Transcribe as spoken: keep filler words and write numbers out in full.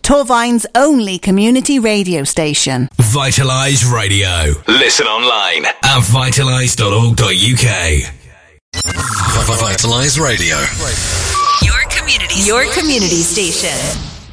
Torvine's only community radio station. Vitalise Radio. Listen online at vitalise dot org dot U K. Vitalise Radio. Your community, your community station.